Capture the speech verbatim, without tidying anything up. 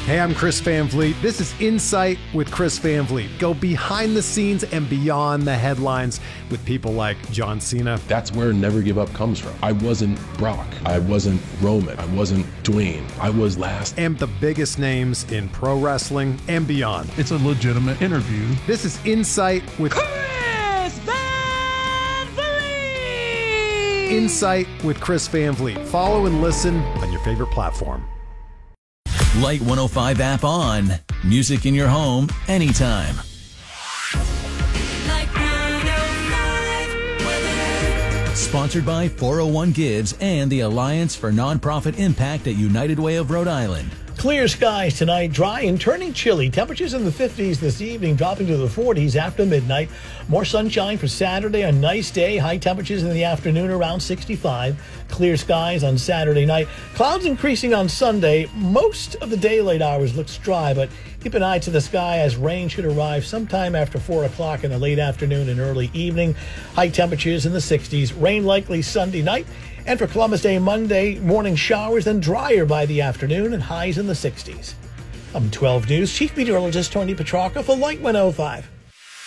Hey, I'm Chris Van Vliet. This is Insight with Chris Van Vliet. Go behind the scenes and beyond the headlines with people like John Cena. That's where Never Give Up comes from. I wasn't Brock. I wasn't Roman. I wasn't Dwayne. I was last. And the biggest names in pro wrestling and beyond. It's a legitimate interview. This is Insight with Chris Van Vliet. Insight with Chris Van Vliet. Follow and listen on your favorite platform. Light one oh five app on. Music in your home anytime. Light one oh five weather. Sponsored by four oh one Gives and the Alliance for Nonprofit Impact at United Way of Rhode Island. Clear skies tonight, dry and turning chilly. Temperatures in the fifties this evening, dropping to the forties after midnight. More sunshine for Saturday, a nice day. High temperatures in the afternoon around sixty-five. Clear skies on Saturday night. Clouds increasing on Sunday. Most of the daylight hours looks dry, but keep an eye to the sky as rain should arrive sometime after four o'clock in the late afternoon and early evening. High temperatures in the sixties. Rain likely Sunday night. And for Columbus Day Monday, morning showers, then drier by the afternoon and highs in the sixties. I'm twelve News Chief Meteorologist Tony Petrarca for Light one oh five.